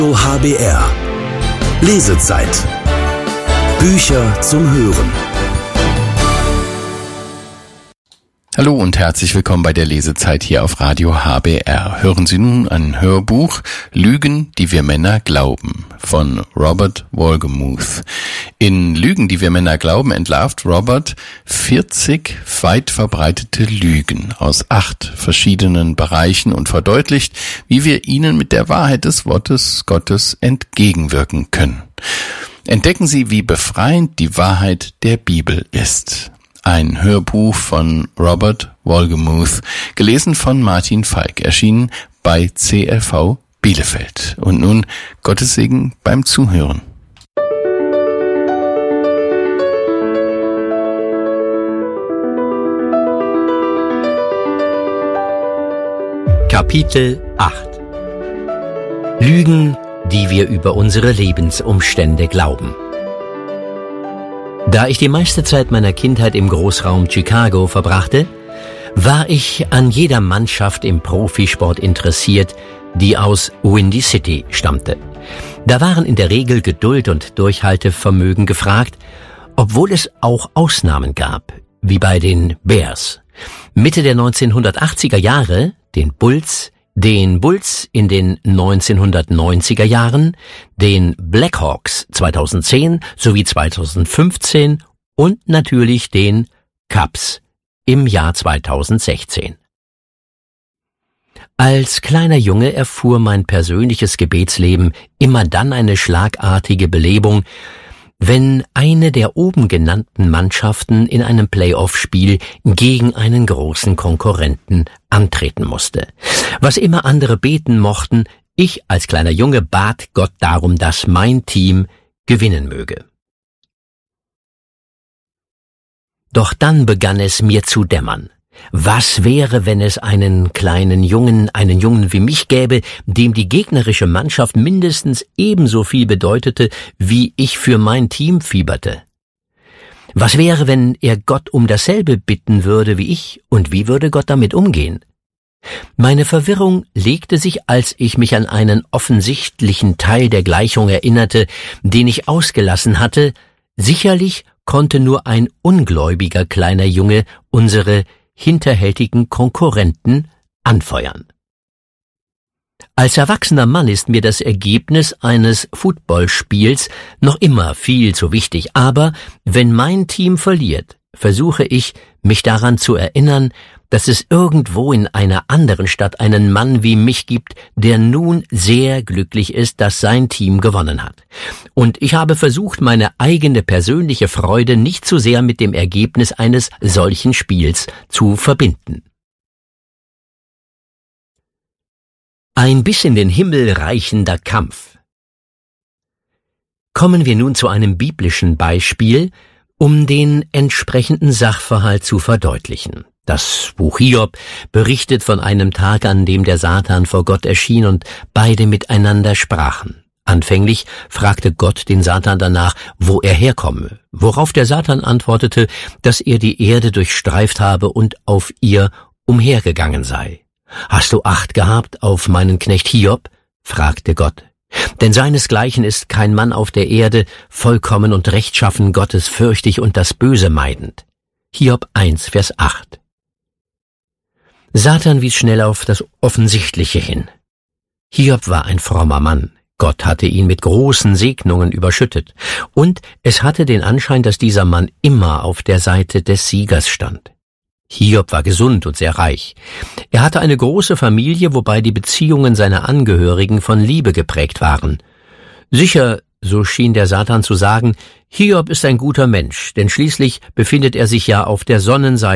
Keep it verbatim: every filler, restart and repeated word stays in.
H B R. Lesezeit. Bücher zum Hören. Hallo und herzlich willkommen bei der Lesezeit hier auf Radio H B R. Hören Sie nun ein Hörbuch Lügen, die wir Männer glauben von Robert Wolgemuth. In Lügen, die wir Männer glauben, entlarvt Robert vierzig weit verbreitete Lügen aus acht verschiedenen Bereichen und verdeutlicht, wie wir ihnen mit der Wahrheit des Wortes Gottes entgegenwirken können. Entdecken Sie, wie befreiend die Wahrheit der Bibel ist. Ein Hörbuch von Robert Wolgemuth, gelesen von Martin Falk, erschienen bei C L V Bielefeld. Und nun Gottes Segen beim Zuhören. Kapitel acht. Lügen, die wir über unsere Lebensumstände glauben. Da ich die meiste Zeit meiner Kindheit im Großraum Chicago verbrachte, war ich an jeder Mannschaft im Profisport interessiert, die aus Windy City stammte. Da waren in der Regel Geduld und Durchhaltevermögen gefragt, obwohl es auch Ausnahmen gab, wie bei den Bears. Mitte der neunzehnhundertachtziger Jahre, den Bulls, den Bulls in den neunzehnhundertneunziger Jahren, den Blackhawks zweitausendzehn sowie zweitausendfünfzehn und natürlich den Cubs im Jahr zweitausendsechzehn. Als kleiner Junge erfuhr mein persönliches Gebetsleben immer dann eine schlagartige Belebung, wenn eine der oben genannten Mannschaften in einem Playoff-Spiel gegen einen großen Konkurrenten antreten musste. Was immer andere beten mochten, ich als kleiner Junge bat Gott darum, dass mein Team gewinnen möge. Doch dann begann es mir zu dämmern. Was wäre, wenn es einen kleinen Jungen, einen Jungen wie mich gäbe, dem die gegnerische Mannschaft mindestens ebenso viel bedeutete, wie ich für mein Team fieberte? Was wäre, wenn er Gott um dasselbe bitten würde wie ich, und wie würde Gott damit umgehen? Meine Verwirrung legte sich, als ich mich an einen offensichtlichen Teil der Gleichung erinnerte, den ich ausgelassen hatte. Sicherlich konnte nur ein ungläubiger kleiner Junge unsere hinterhältigen Konkurrenten anfeuern. Als erwachsener Mann ist mir das Ergebnis eines Footballspiels noch immer viel zu wichtig, aber wenn mein Team verliert, versuche ich, mich daran zu erinnern, dass es irgendwo in einer anderen Stadt einen Mann wie mich gibt, der nun sehr glücklich ist, dass sein Team gewonnen hat. Und ich habe versucht, meine eigene persönliche Freude nicht zu sehr mit dem Ergebnis eines solchen Spiels zu verbinden. Ein bis in den Himmel reichender Kampf. Kommen wir nun zu einem biblischen Beispiel, um den entsprechenden Sachverhalt zu verdeutlichen. Das Buch Hiob berichtet von einem Tag, an dem der Satan vor Gott erschien und beide miteinander sprachen. Anfänglich fragte Gott den Satan danach, wo er herkomme, worauf der Satan antwortete, dass er die Erde durchstreift habe und auf ihr umhergegangen sei. »Hast du Acht gehabt auf meinen Knecht Hiob?« fragte Gott. »Denn seinesgleichen ist kein Mann auf der Erde, vollkommen und rechtschaffen, Gottes fürchtig und das Böse meidend.« Hiob eins, Vers acht. Satan wies schnell auf das Offensichtliche hin. Hiob war ein frommer Mann. Gott hatte ihn mit großen Segnungen überschüttet. Und es hatte den Anschein, dass dieser Mann immer auf der Seite des Siegers stand. Hiob war gesund und sehr reich. Er hatte eine große Familie, wobei die Beziehungen seiner Angehörigen von Liebe geprägt waren. Sicher, so schien der Satan zu sagen, Hiob ist ein guter Mensch, denn schließlich befindet er sich ja auf der Sonnenseite